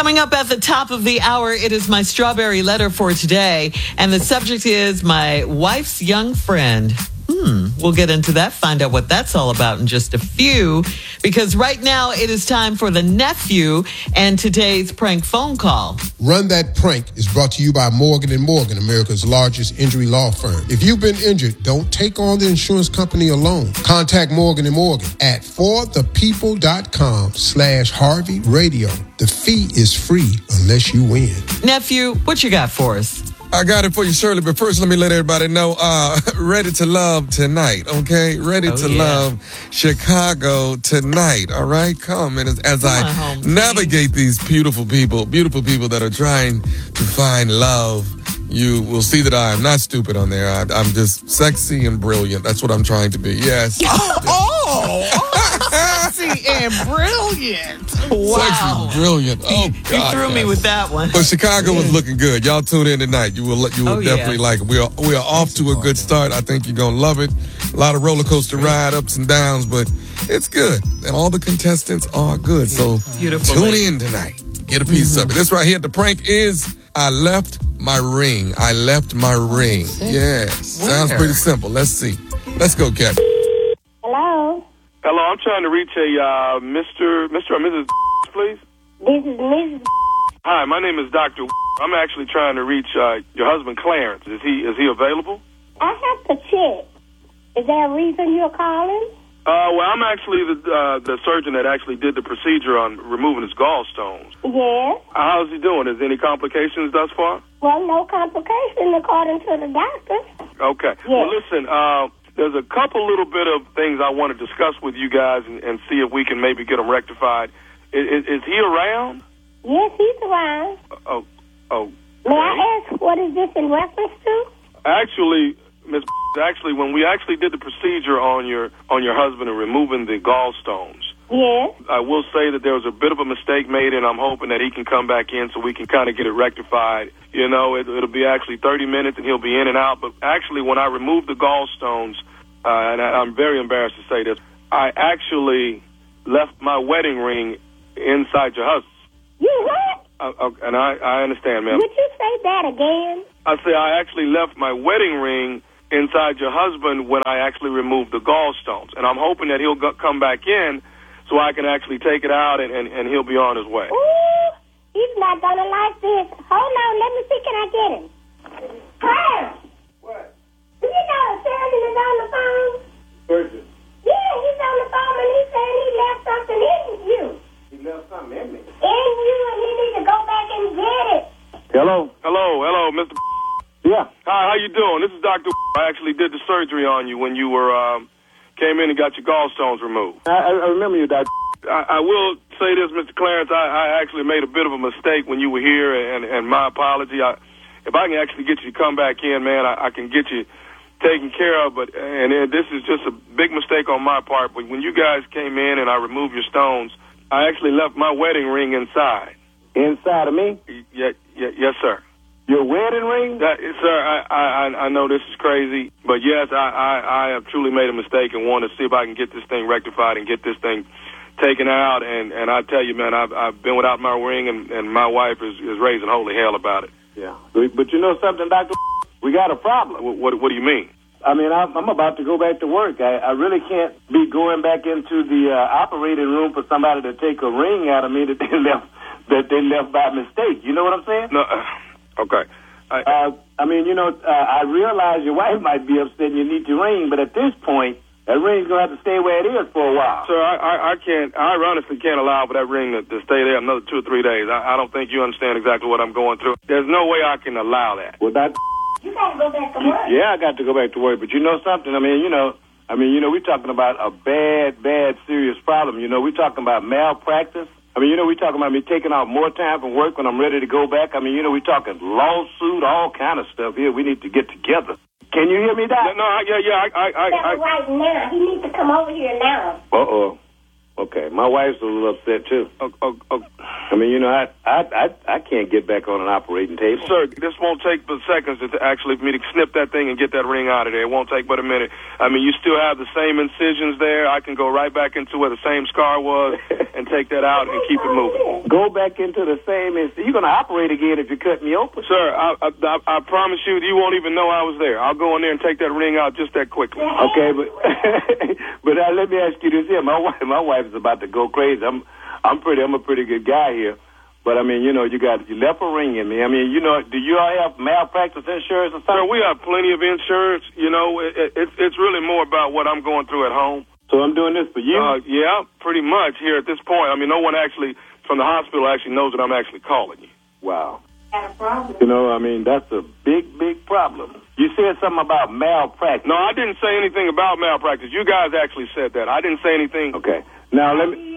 Coming up at the top of the hour, it is my strawberry letter for today. And the subject is my wife's young friend. We'll get into that, find out what that's all about in just a few. Because right now it is time for the nephew and today's prank phone call. Run That Prank is brought to you by Morgan & Morgan, America's largest injury law firm. If you've been injured, don't take on the insurance company alone. Contact Morgan & Morgan at forthepeople.com/Harvey Radio. The fee is free unless you win. Nephew, what you got for us? I got it for you, Shirley, but first let me let everybody know, Ready to Love tonight, okay? Ready to Love Chicago tonight, all right? Come, and as I navigate these beautiful people that are trying to find love, you will see that I am not stupid on there. I'm just sexy and brilliant. That's what I'm trying to be, yes. Sexy and brilliant. Wow. Sexy and brilliant. Oh, God. You threw me with that one. But Chicago was looking good. Y'all tune in tonight. You will definitely like it. We are off to a good start. I think you're going to love it. A lot of roller coaster ride, ups and downs, but it's good. And all the contestants are good. So tune in tonight. Get a piece of it. This right here, the prank is I left my ring. I left my ring. Yes. Sounds pretty simple. Let's see. Let's go, Captain. Hello? Hello, I'm trying to reach a Mr. or Mrs. please. This is Mrs. Hi, my name is Dr. I'm actually trying to reach your husband, Clarence. Is he available? I have to check. Is there a reason you're calling? Well, I'm actually the surgeon that actually did the procedure on removing his gallstones. Yes. How's he doing? Is there any complications thus far? Well, no complication according to the doctor. Okay. Yes. Well, listen, there's a couple little bit of things I want to discuss with you guys and see if we can maybe get them rectified. Is he around? Yes, he's around. Oh. May I ask what is this in reference to? Actually, Miss, when we actually did the procedure on your husband and removing the gallstones, yes, I will say that there was a bit of a mistake made, and I'm hoping that he can come back in so we can kind of get it rectified. You know, it'll be actually 30 minutes, and he'll be in and out. But actually, when I removed the gallstones, and I'm very embarrassed to say this, I actually left my wedding ring inside your husband. You what? And I understand, ma'am. Would you say that again? I say I actually left my wedding ring inside your husband when I actually removed the gallstones. And I'm hoping that he'll come back in so I can actually take it out and he'll be on his way. Ooh, he's not going to like this. Hold on, let me see, can I get him? Clarence! What? Do you know the surgeon is on the phone? Surgeon? Yeah, he's on the phone and he's saying he left something in you. He left something in me? In you, and he needs to go back and get it. Hello, Mr. Yeah. Hi, how you doing? This is Dr. I actually did the surgery on you when you were came in and got your gallstones removed. I remember you, Doctor. I will say this, Mr. Clarence. I actually made a bit of a mistake when you were here, and my apology. If I can actually get you to come back in, man, I can get you taken care of. But this is just a big mistake on my part. But when you guys came in and I removed your stones, I actually left my wedding ring inside. Inside of me? Yes, sir. Your wedding ring? Sir, I know this is crazy, but yes, I have truly made a mistake and want to see if I can get this thing rectified and get this thing taken out. And I tell you, man, I've been without my ring, and my wife is raising holy hell about it. Yeah. But you know something, Doctor? We got a problem. What do you mean? I mean, I'm about to go back to work. I really can't be going back into the operating room for somebody to take a ring out of me that they left by mistake. You know what I'm saying? No. Okay. I mean, you know, I realize your wife might be upset and you need your ring, but at this point, that ring's going to have to stay where it is for a while. Sir, I honestly can't allow for that ring to stay there another 2 or 3 days. I don't think you understand exactly what I'm going through. There's no way I can allow that. Well, that... You got to go back to work. Yeah, I got to go back to work, but you know something? I mean, we're talking about a bad, serious problem. You know, we're talking about malpractice. I mean, we're talking about me taking out more time from work when I'm ready to go back. I mean, we're talking lawsuit, all kind of stuff here. We need to get together. Can you hear me, Doc? No, yeah. That's right now. He needs to come over here now. Uh-oh. Okay, my wife's a little upset, too. Oh. I mean, I I can't get back on an operating table. Sir, this won't take but seconds to actually for me to snip that thing and get that ring out of there. It won't take but a minute. I mean, you still have the same incisions there. I can go right back into where the same scar was and take that out and keep it moving. Go back into the same incision. You're going to operate again if you cut me open. Sir, I promise you won't even know I was there. I'll go in there and take that ring out just that quickly. Okay, but but let me ask you this here. My wife is about to go crazy. I'm a pretty good guy here. But, I mean, you left a ring in me. I mean, do you all have malpractice insurance or something? Sir, we have plenty of insurance. It's really more about what I'm going through at home. So I'm doing this for you? Yeah, pretty much here at this point. I mean, no one actually from the hospital actually knows that I'm actually calling you. Wow. I mean, that's a big, big problem. You said something about malpractice. No, I didn't say anything about malpractice. You guys actually said that. I didn't say anything. Okay. Now, let me...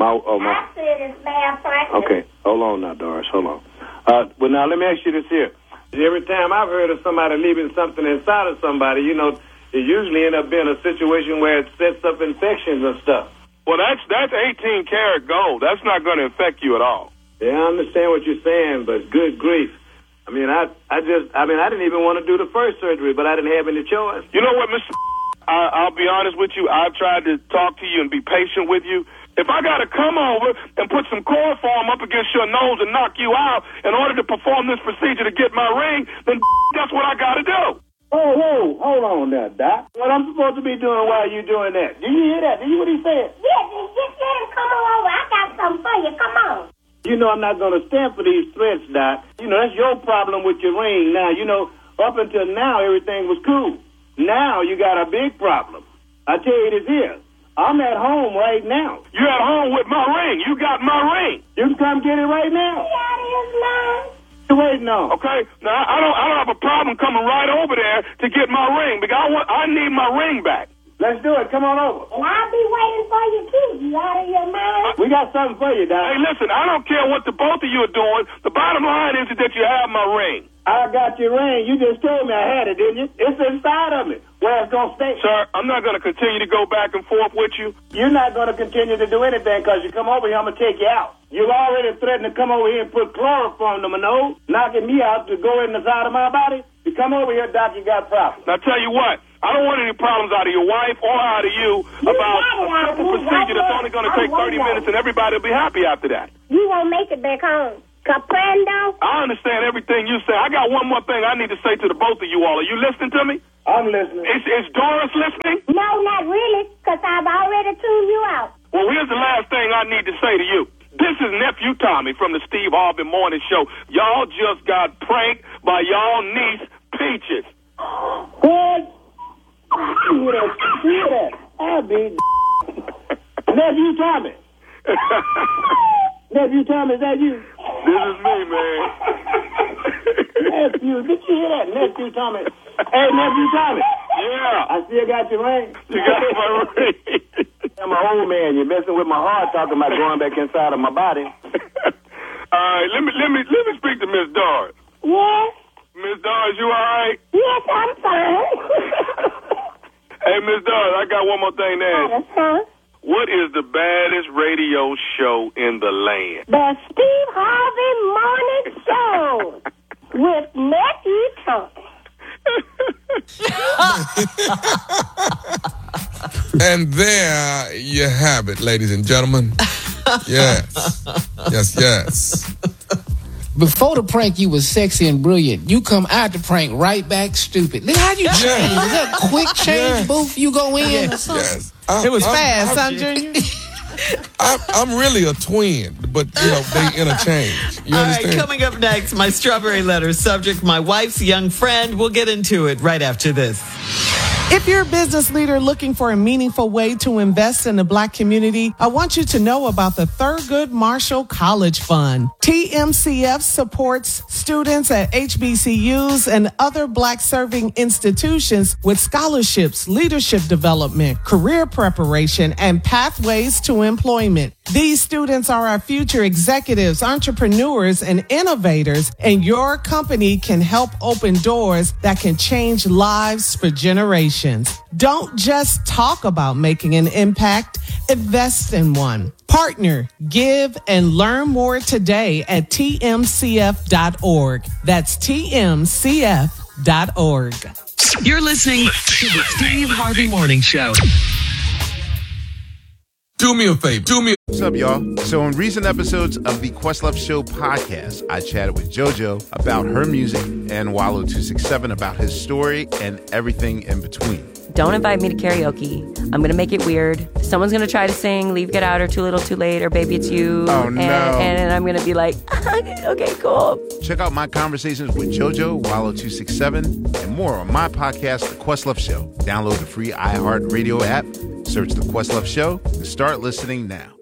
I said it's malpractice. Okay. Hold on now, Doris. Hold on. Well, now, let me ask you this here. Every time I've heard of somebody leaving something inside of somebody, it usually ends up being a situation where it sets up infections and stuff. Well, that's 18 karat gold. That's not going to infect you at all. Yeah, I understand what you're saying, but good grief. I mean, I didn't even want to do the first surgery, but I didn't have any choice. You know what, Mr. I'll be honest with you. I've tried to talk to you and be patient with you. If I got to come over and put some chloroform up against your nose and knock you out in order to perform this procedure to get my ring, then that's what I got to do. Oh, hold on there, Doc. What I'm supposed to be doing while you doing that? Did you hear that? Did you hear what he said? Yes, just let him come over. I got something for you. Come on. I'm not going to stand for these threats, Doc. That's your problem with your ring. Now, up until now, everything was cool. Now you got a big problem. I tell you this here. I'm at home right now. You're at home with my ring. You got my ring. You can come get it right now. Get out of his line. You're waiting on. Okay. Now I don't have a problem coming right over there to get my ring because I need my ring back. Let's do it. Come on over. And I'll be waiting for you too. You out of your mind? We got something for you, Doc. Hey, listen. I don't care what the both of you are doing. The bottom line is that you have my ring. I got your ring. You just told me I had it, didn't you? It's inside of me. Where it's going to stay. Sir, I'm not going to continue to go back and forth with you. You're not going to continue to do anything because you come over here, I'm going to take you out. You've already threatened to come over here and put chloroform to my nose, knocking me out to go in the side of my body. You come over here, Doc, you got problems. Now, tell you what. I don't want any problems out of your wife or out of you about a simple procedure that's only going to take 30 minutes and everybody will be happy after that. You won't make it back home. Comprendo? I understand everything you say. I got one more thing I need to say to the both of you all. Are you listening to me? I'm listening. Is Doris listening? No, not really, because I've already tuned you out. Well, here's the last thing I need to say to you. This is Nephew Tommy from the Steve Harvey Morning Show. Y'all just got pranked by y'all niece, Peaches. What? Hear that? I'll be Nephew Tommy. Nephew Tommy, is that you? This is me, man. Nephew, did you hear that? Nephew Tommy. Hey, Nephew Tommy. Yeah. I still got your ring. You got my ring. I'm an old man. You're messing with my heart talking about going back inside of my body. All right, let me speak to Miss Doris. Yes? Miss Doris, you all right? Yes, I'm fine. Hey, Miss Doris, I got one more thing to ask. Huh? What is the baddest radio show in the land? The Steve Harvey Morning Show with Nephew Tommy. And there you have it, ladies and gentlemen. Yes. Yes. Before the prank, you was sexy and brilliant. You come out the prank right back stupid. How'd you change? Is that a quick change booth you go in or something? Yes. It was fast, huh, Junior? I'm really a twin, but they interchange. You All understand? right, coming up next, my strawberry letter subject, my wife's young friend. We'll get into it right after this. If you're a business leader looking for a meaningful way to invest in the Black community, I want you to know about the Thurgood Marshall College Fund. TMCF supports students at HBCUs and other Black-serving institutions with scholarships, leadership development, career preparation, and pathways to employment. These students are our future executives, entrepreneurs, and innovators, and your company can help open doors that can change lives for generations. Don't just talk about making an impact, invest in one. Partner, give, and learn more today at tmcf.org. That's tmcf.org. You're listening to the Steve Harvey Morning Show. Do me a favor. What's up, y'all? So in recent episodes of the Questlove Show podcast, I chatted with JoJo about her music and Wallow 267 about his story and everything in between. Don't invite me to karaoke. I'm going to make it weird. Someone's going to try to sing Leave, Get Out, or Too Little, Too Late, or Baby It's You. Oh, no. And I'm going to be like, okay, cool. Check out my conversations with JoJo, Wallow 267, and more on my podcast, The Questlove Show. Download the free iHeartRadio app, search The Questlove Show, and start listening now.